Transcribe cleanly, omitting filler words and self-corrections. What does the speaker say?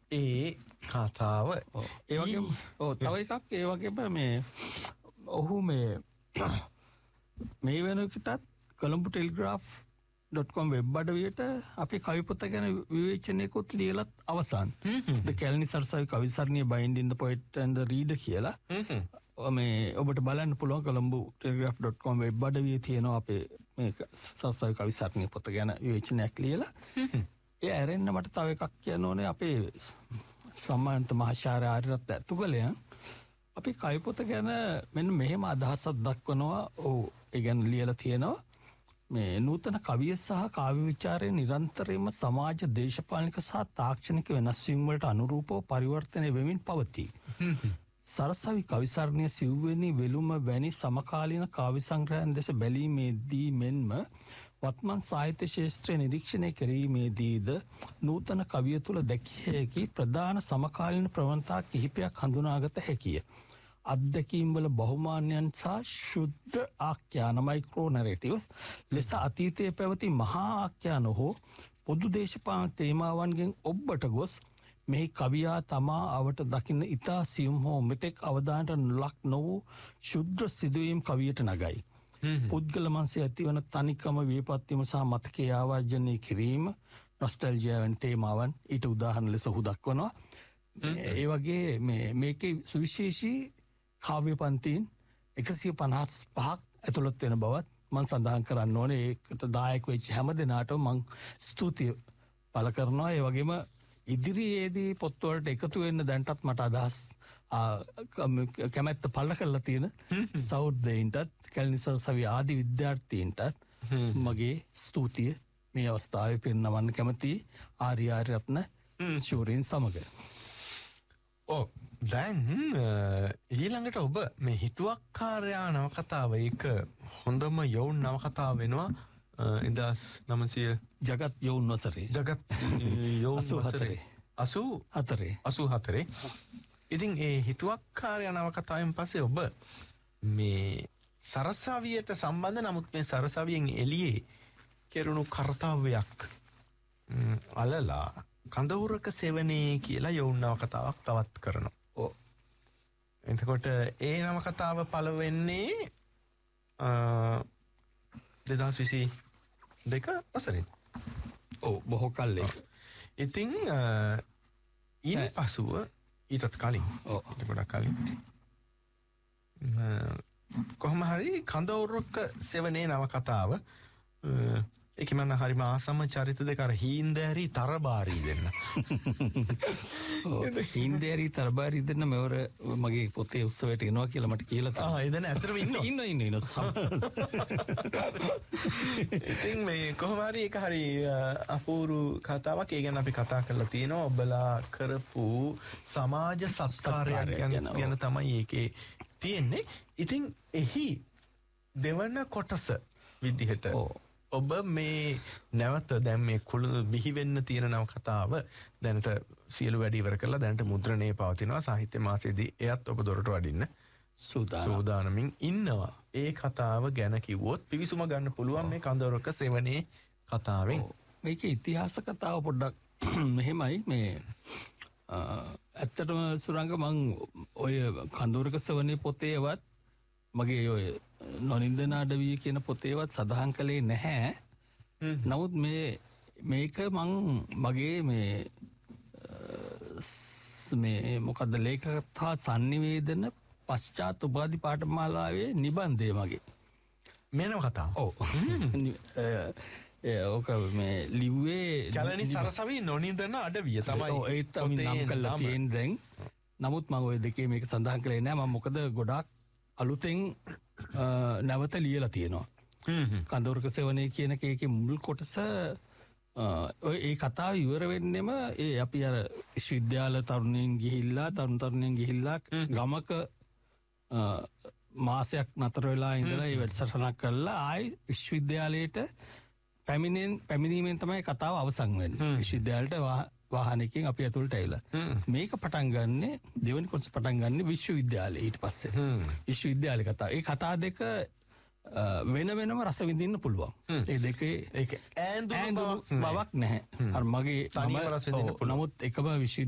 ඒ කතාව ඒ වගේම තව එකක් ඒ වගේම මේ ඔහු මේ වෙනකොටත් කොළඹ ටෙලිග්‍රාෆ්.com වෙබ් අඩවියට අපි කවි පොත ගැන විවේචනයකුත් ලියලත් අවසන්. ද කැලණි සරසවි කවිසරණිය bind in the point and the reader කියලා. මේ ඔබට බලන්න පුළුවන් කොළඹ ටෙලිග්‍රාෆ්.com වෙබ් අඩවියේ තියෙනවා අපේ මේ සරසවි කවිසරණිය පොත ගැන විවේචනයක් ලියලා. ඒ ඇරෙන්න මට තව එකක් කියන්න ඕනේ අපේ සම්මානත මහාචාර්ය ආර්යරත්න ඇතුගලයන් අපි කවි පොත ගැන මෙන්න මෙහෙම අදහසක් දක්වනවා. ඒ ගැන ලියලා තියෙනවා. මේ නූතන කවිය සහ කාව්‍ය විචාරයේ නිරන්තරයෙන්ම සමාජ දේශපාලනික සහ තාක්ෂණික වෙනස් වීම් වලට අනුරූපව පරිවර්තනය වෙමින් පවතී. සරසවි කවිසරණිය සිව්වෙනි වෙළුම වැනි සමකාලීන කාව්‍ය සංග්‍රහයන් දෙස බැලීමේදී මෙන්ම වත්මන් සාහිත්‍ය ශාස්ත්‍රය නිරීක්ෂණය කිරීමේදීද නූතන කවිය තුළ දැකිය හැකි ප්‍රධාන සමකාලීන ප්‍රවණතා කිහිපයක් හඳුනාගත හැකිය. අත්දැකීම් වල බහුමාන්‍යයන් සහ ශුද්ධ ආඛ්‍යාන මයික්‍රෝ නැරේටිව්ස් ලෙස අතීතයේ පැවති මහා ආඛ්‍යාන හෝ පොදු දේශපාලන තේමාවන්ගෙන් ඔබට ගොස් මෙහි කවියා තමා අවට දකින්න ඉතා සියුම් හෝ මෙතෙක් අවධානයට ලක් නොවූ ශුද්ධ සිදුවීම් කවියට නගයි. පුද්ගල මනසේ ඇතිවන තනිකම විපත්වීම සහ මතකයේ ආවර්ජනය කිරීම නොස්ටැල්ජියා තේමාවන් ඊට උදාහරණ ලෙස ඔහු දක්වනවා. ඒ වගේ මේකේ සුවිශේෂී කාව්‍ය පන්තීන් 155ක් ඇතුළත් වෙන බවත් මම සඳහන් කරන්න ඕනේ. ඒකට දායක වෙච්ච හැම දෙනාටම මම ස්තුතිය පළ කරනවා. ඒ වගේම ඉදිරියේදී පොත්වලට එකතු වෙන්න දැන්ටත් මට අදහස් කැමැත්ත පළ කරලා තියෙන සෞද්දයින්ටත් කැලණි සරසවි ආදි විද්‍යාර්ථීන්ටත් මගේ ස්තුතිය මේ අවස්ථාවේ පෙන්වන්න කැමතියි ආර්යරත්න ශූරීන් සමග. දැන් ඊළඟට ඔබ මේ හිතුවක්කාරයා නවකතාව ඒක හොඳම යොවුන් නවකතාව වෙනවා 1900 ජගත් යොවුන් වසරේ. ජගත් යොවුන් වසරේ 84. ඉතින් ඒ හිතුවක්කාරයා නවකතාවෙන් පස්සේ ඔබ මේ සරසවියට සම්බන්ධ නමුත් මේ සරසවියෙන් එළියේ කෙරුණු කර්තව්‍යයක් අලලා කඳවුරක සෙවනේ කියලා යොවුන් නවකතාවක් තවත් කරනවා. එතකොට ඒ නවකතාව පළ වෙන්නේ 2022 වසරේ. බොහෝ කල්ලේ. ඉතින් ඊට පසුව ඊටත් කලින් ගොඩක් කලින් කොහොම හරි කඳවුරක සෙවනේ නවකතාව ඒක මම හරිම ආසම චරිත දෙක අර හීන්දෑරි තරබාරී දෙන්න. හීන්දෑරි තරබාරී දෙන්න මෙවර මගේ පොතේ උත්සවයට එනවා කියලා මට කියලා තමයි. ඒ දෙන ඇත්තටම ඉන්න. ඉතින් මේ කොහොම හරි ඒක හරි අපූර්ව කතාවක්. ඒ ගැන අපි කතා කරලා තියෙනවා. ඔබලා කරපු සමාජ සත්කාරයක් ගැන තමයි ඒකේ තියෙන්නේ. ඉතින් එහි දෙවන කොටස විදිහට ඔබ මේ නැවත දැන් මේ කුළු බිහි වෙන්න තියෙන නවකතාව දැනට සියලු වැඩ ඉවර කරලා දැනට මුද්‍රණයේ පවතිනවා. සාහිත්‍ය මාසයේදී එයත් ඔබ දොරට වඩින්න සූදානමින් ඉන්නවා. ඒ කතාව ගැන කිව්වොත් පිවිසුම ගන්න පුළුවන් මේ කඳවුරක සෙවනේ කතාවෙන්. මේකේ ඉතිහාස කතාව පොඩ්ඩක් මෙහෙමයි. මේ ඇත්තටම සුරංග මං ඔය කඳවුරක සෙවනේ පොතේවත් මගේ ඔය නොනින්දන අඩවිය කියන පොතේවත් සඳහන් කළේ නැහැ. නමුත් මේක මං මගේ මේ මොකද්ද ලේඛකතා සංනිවේදන පශ්චාත් උපාධි පාඨමාලාවේ නිබන්ධය මගේ. මේනම කතාව. ඕක මේ ලිව්වේ කැලණි සරසවි නොනින්දන අඩවිය තමයි. ඒ තමයි නම් කරලා තියෙන්නේ දැන්. නමුත් මම ওই දෙකේ මේක සඳහන් කළේ නැහැ. මම මොකද ගොඩාක් අලුතෙන් නැවත ලියලා තියෙනවා. කඳවුරක සෙවනේ කියන එකේ මුල් කොටස ඒ කතාව ඉවර වෙන්නෙම ඒ අපි අර විශ්වවිද්‍යාල තරුණයන් ගිහිල්ලා ගමක මාසයක් නතර වෙලා ඉඳලා ඒ වැඩසටහනක් කරලා ආයි විශ්වවිද්‍යාලයට පැමිණීමෙන් තමයි කතාව අවසන් වෙන්නේ. විශ්වවිද්‍යාලයට වාහනයකින් අපි ඇතුළට ඇවිල්ලා. මේක පටන් ගන්නෙ දෙවෙනි කොටස පටන් ගන්නෙ විශ්වවිද්‍යාලේ ඊට පස්සේ. විශ්වවිද්‍යාලේ කතාව. ඒ කතා දෙක වෙන වෙනම රස විඳින්න පුළුවන්. ඒ දෙකේ ඒක ඈඳුණු බවක් නැහැ. අර මගේ තනියම රස විඳින්න පුළුවන්. නමුත් එකම